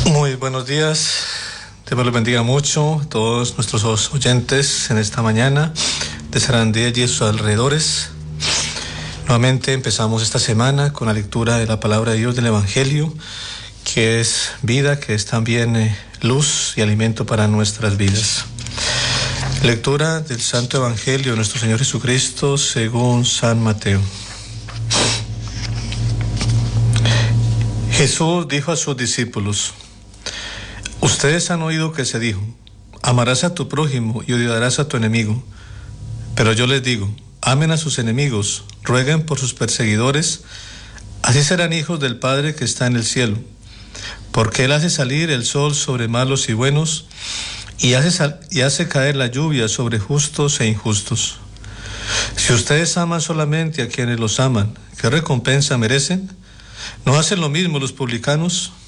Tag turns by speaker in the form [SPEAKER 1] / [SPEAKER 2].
[SPEAKER 1] Muy buenos días, Dios los bendiga mucho a todos nuestros oyentes en esta mañana de Sarandí y sus alrededores. Nuevamente empezamos esta semana con la lectura de la palabra de Dios del Evangelio, que es vida, que es también luz y alimento para nuestras vidas. Lectura del Santo Evangelio de nuestro Señor Jesucristo según San Mateo. Jesús dijo a sus discípulos: ustedes han oído que se dijo, amarás a tu prójimo y odiarás a tu enemigo. Pero yo les digo, amen a sus enemigos, rueguen por sus perseguidores, así serán hijos del Padre que está en el cielo. Porque Él hace salir el sol sobre malos y buenos, y hace caer la lluvia sobre justos e injustos. Si ustedes aman solamente a quienes los aman, ¿qué recompensa merecen? ¿No hacen lo mismo los publicanos?